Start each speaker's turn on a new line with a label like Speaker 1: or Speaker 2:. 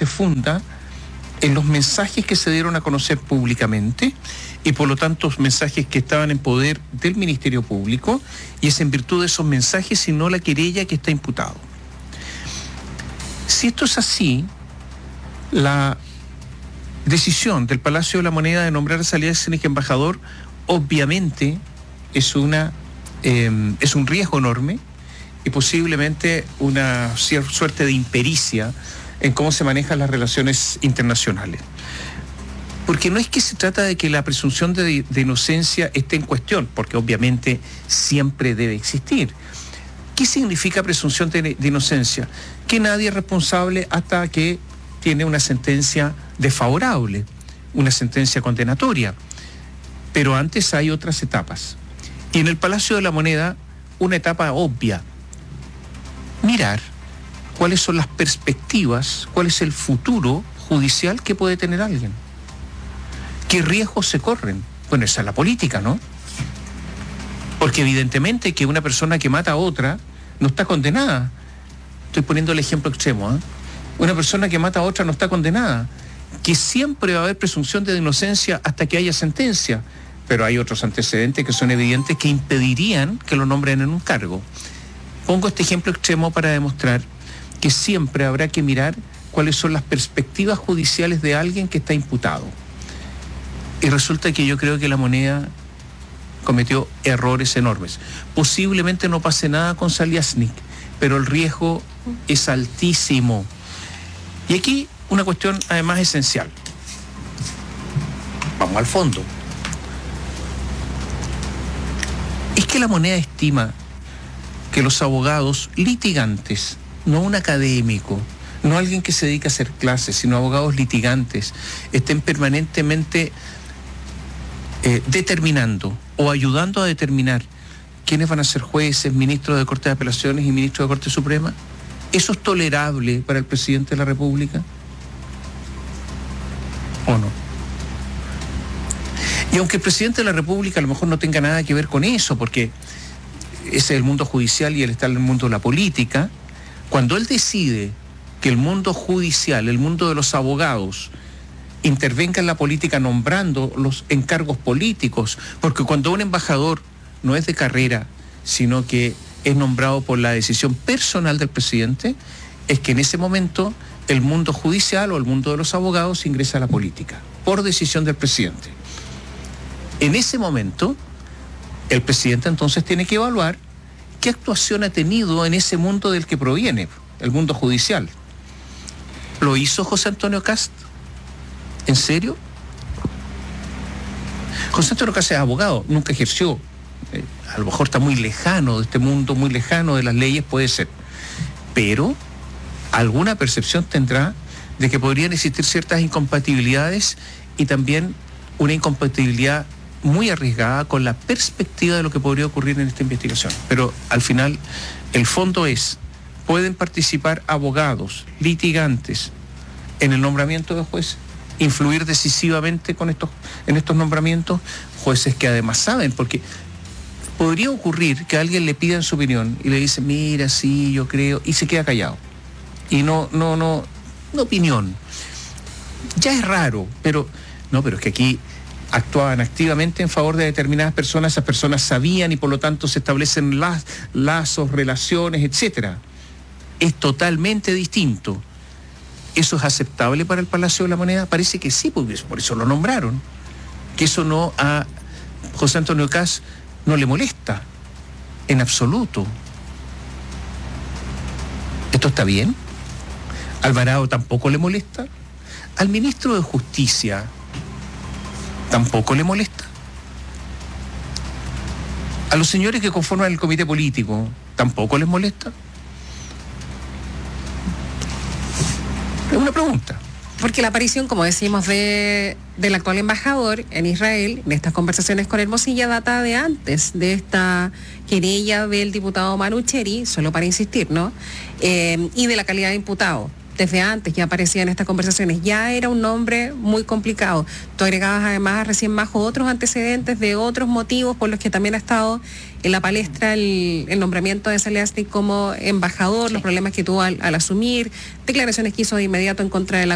Speaker 1: funda en los mensajes que se dieron a conocer públicamente y por lo tanto mensajes que estaban en poder del Ministerio Público, y es en virtud de esos mensajes y no la querella que está imputado. Si esto es así, la decisión del Palacio de la Moneda de nombrar a Saliasnik embajador obviamente es un riesgo enorme y posiblemente una suerte de impericia en cómo se manejan las relaciones internacionales. Porque no es que se trata de que la presunción de inocencia esté en cuestión, porque obviamente siempre debe existir. ¿Qué significa presunción de inocencia? Que nadie es responsable hasta que tiene una sentencia desfavorable, una sentencia condenatoria. Pero antes hay otras etapas. Y en el Palacio de la Moneda, una etapa obvia: mirar cuáles son las perspectivas, cuál es el futuro judicial que puede tener alguien. ¿Qué riesgos se corren? Bueno, esa es la política, ¿no? Porque evidentemente que una persona que mata a otra no está condenada. Estoy poniendo el ejemplo extremo, ¿eh? Una persona que mata a otra no está condenada. Que siempre va a haber presunción de inocencia hasta que haya sentencia. Pero hay otros antecedentes que son evidentes que impedirían que lo nombren en un cargo. Pongo este ejemplo extremo para demostrar que siempre habrá que mirar cuáles son las perspectivas judiciales de alguien que está imputado. Y resulta que yo creo que la Moneda cometió errores enormes. Posiblemente no pase nada con Saliasnik, pero el riesgo es altísimo. Y aquí una cuestión además esencial. Vamos al fondo. Es que la Moneda estima que los abogados litigantes, no un académico, no alguien que se dedica a hacer clases, sino abogados litigantes, estén permanentemente determinando o ayudando a determinar quiénes van a ser jueces, ministros de Corte de Apelaciones y ministros de Corte Suprema. ¿Eso es tolerable para el presidente de la República? ¿O no? Y aunque el presidente de la República a lo mejor no tenga nada que ver con eso, porque ese es el mundo judicial y él está en el mundo de la política, cuando él decide que el mundo judicial, el mundo de los abogados, intervenga en la política nombrando los encargos políticos, porque cuando un embajador no es de carrera, sino que es nombrado por la decisión personal del presidente, es que en ese momento el mundo judicial o el mundo de los abogados ingresa a la política, por decisión del presidente. En ese momento, el presidente entonces tiene que evaluar qué actuación ha tenido en ese mundo del que proviene, el mundo judicial. ¿Lo hizo José Antonio Kast? ¿En serio? José Antonio Kast es abogado, nunca ejerció. A lo mejor está muy lejano de este mundo, muy lejano de las leyes, puede ser. Pero alguna percepción tendrá de que podrían existir ciertas incompatibilidades y también una incompatibilidad muy arriesgada con la perspectiva de lo que podría ocurrir en esta investigación. Pero al final, el fondo es: ¿pueden participar abogados, litigantes en el nombramiento de jueces? ¿Influir decisivamente en estos nombramientos? Jueces que además saben, porque podría ocurrir que alguien le pida su opinión y le dice: mira, sí, yo creo, y se queda callado. Y no opinión. Ya es raro, pero es que aquí actuaban activamente en favor de determinadas personas, esas personas sabían y por lo tanto se establecen lazos, relaciones, etcétera. Es totalmente distinto. ¿Eso es aceptable para el Palacio de la Moneda? Parece que sí, porque por eso lo nombraron. Que eso no a José Antonio Kast no le molesta, en absoluto. ¿Esto está bien? ¿Alvarado tampoco le molesta? ¿Al ministro de Justicia tampoco le molesta? ¿A los señores que conforman el comité político tampoco les molesta? Es una pregunta.
Speaker 2: Porque la aparición, como decimos, del actual embajador en Israel, de estas conversaciones con Hermosilla, data de antes de esta querella del diputado Manu Cheri, solo para insistir, ¿no? Y de la calidad de imputado. Desde antes ya aparecía en estas conversaciones, ya era un nombre muy complicado. Tú agregabas además recién Majo otros antecedentes de otros motivos por los que también ha estado en la palestra el nombramiento de Saliasnik como embajador, los problemas que tuvo al asumir, declaraciones que hizo de inmediato en contra de la